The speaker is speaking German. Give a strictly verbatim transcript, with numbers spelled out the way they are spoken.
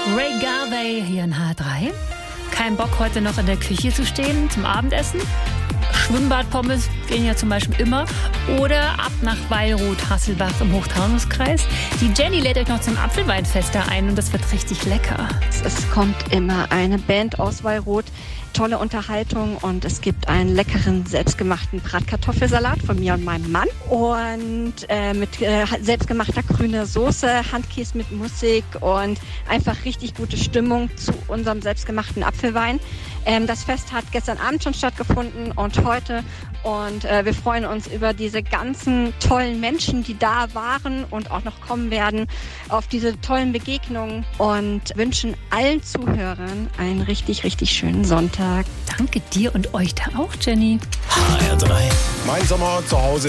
Ray Garvey hier in H drei. Kein Bock, heute noch in der Küche zu stehen zum Abendessen? Schwimmbadpommes gehen ja zum Beispiel immer. Oder ab nach Beirut-Hasselbach im Hochtaunuskreis. Die Jenny lädt euch noch zum Apfelweinfest da ein und das wird richtig lecker. Es kommt immer eine Band aus Beirut, tolle Unterhaltung und es gibt einen leckeren, selbstgemachten Bratkartoffelsalat von mir und meinem Mann. Und äh, mit äh, selbstgemachter grüner Soße, Handkäse mit Musik und einfach richtig gute Stimmung zu unserem selbstgemachten Apfelwein. Ähm, das Fest hat gestern Abend schon stattgefunden und heute. Und äh, wir freuen uns über diese ganzen tollen Menschen, die da waren und auch noch kommen werden, auf diese tollen Begegnungen und wünschen allen Zuhörern einen richtig, richtig schönen Sonntag. Danke dir und euch da auch, Jenny. H R drei. Mein Sommer zu Hause